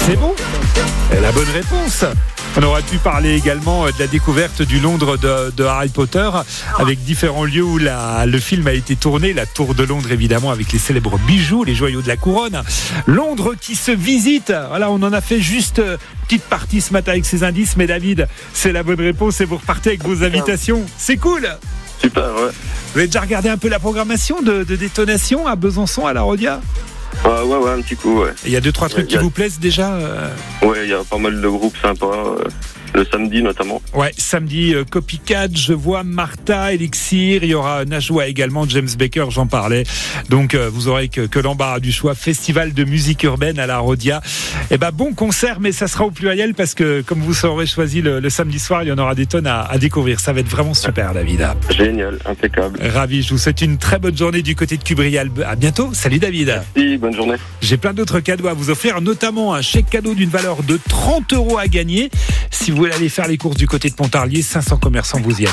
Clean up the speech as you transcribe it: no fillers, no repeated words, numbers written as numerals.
C'est bon. La bonne réponse. On aurait pu parler également de la découverte du Londres de Harry Potter, avec différents lieux où le film a été tourné. La Tour de Londres, évidemment, avec les célèbres bijoux, les joyaux de la couronne. Londres qui se visite. Voilà, on en a fait juste petite partie ce matin avec ces indices. Mais David, c'est la bonne réponse et vous repartez avec vos invitations. C'est cool. Super, ouais. Vous avez déjà regardé un peu la programmation de Détonation à Besançon, à la Rodia ? Ouais, un petit coup, ouais. Il y a 2-3 trucs qui vous plaisent déjà Ouais, il y a pas mal de groupes sympas, le samedi notamment. Ouais, samedi, Copycat, je vois Martha, Elixir, il y aura Najwa également, James Baker, j'en parlais. Donc vous aurez que l'embarras du choix. Festival de musique urbaine à la Rodia. Eh ben bon concert, mais ça sera au pluriel parce que comme vous aurez choisi le samedi soir, il y en aura des tonnes à découvrir. Ça va être vraiment super, David. Génial, impeccable. Ravi, je vous souhaite une très bonne journée du côté de Cubrial. À bientôt, salut David. Merci, bonne journée. J'ai plein d'autres cadeaux à vous offrir, notamment un chèque cadeau d'une valeur de 30 € à gagner. Si vous voulez aller faire les courses du côté de Pontarlier, 500 commerçants vous y attendent.